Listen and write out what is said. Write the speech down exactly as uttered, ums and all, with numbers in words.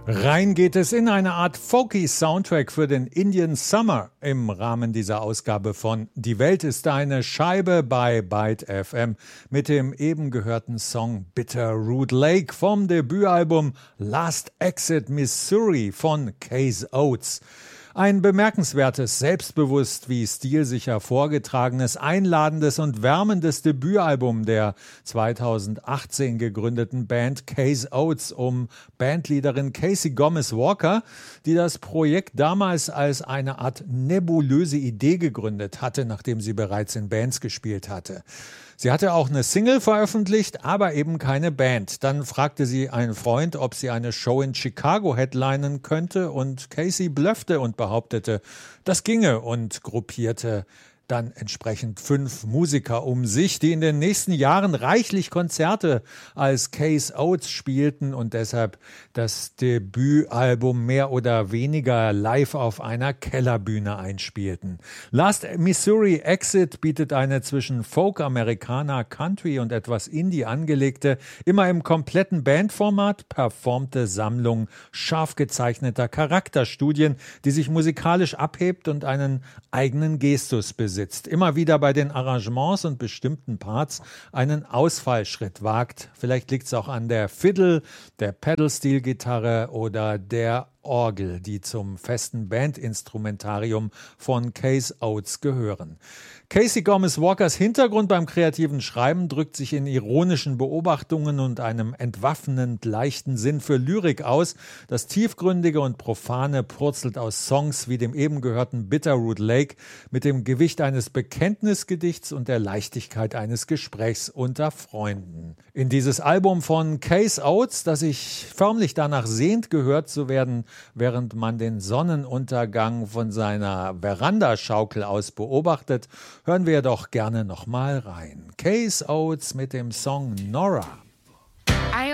Rein geht es in eine Art folky Soundtrack für den Indian Summer im Rahmen dieser Ausgabe von Die Welt ist eine Scheibe bei Byte F M mit dem eben gehörten Song Bitterroot Lake vom Debütalbum Last Exit Missouri von Case Oates. Ein bemerkenswertes, selbstbewusst wie stilsicher vorgetragenes, einladendes und wärmendes Debütalbum der zweitausendachtzehn gegründeten Band Case Oates um Bandleaderin Casey Gomez Walker, die das Projekt damals als eine Art nebulöse Idee gegründet hatte, nachdem sie bereits in Bands gespielt hatte. Sie hatte auch eine Single veröffentlicht, aber eben keine Band. Dann fragte sie einen Freund, ob sie eine Show in Chicago headlinen könnte, und Casey bluffte und behauptete, das ginge, und gruppierte dann entsprechend fünf Musiker um sich, die in den nächsten Jahren reichlich Konzerte als Case Oates spielten und deshalb das Debütalbum mehr oder weniger live auf einer Kellerbühne einspielten. Last Missouri Exit bietet eine zwischen Folk, Amerikaner, Country und etwas Indie angelegte, immer im kompletten Bandformat performte Sammlung scharf gezeichneter Charakterstudien, die sich musikalisch abhebt und einen eigenen Gestus besitzt. Immer wieder bei den Arrangements und bestimmten Parts einen Ausfallschritt wagt. Vielleicht liegt es auch an der Fiddle, der Pedal-Steel-Gitarre oder der Orgel, die zum festen Bandinstrumentarium von Case Oates gehören. Casey Gomez Walkers Hintergrund beim kreativen Schreiben drückt sich in ironischen Beobachtungen und einem entwaffnend leichten Sinn für Lyrik aus. Das Tiefgründige und Profane purzelt aus Songs wie dem eben gehörten Bitterroot Lake mit dem Gewicht eines Bekenntnisgedichts und der Leichtigkeit eines Gesprächs unter Freunden. In dieses Album von Case Oates, das sich förmlich danach sehnt, gehört zu werden, während man den Sonnenuntergang von seiner Verandaschaukel aus beobachtet, hören wir doch gerne nochmal rein. Case Oates mit dem Song Nora.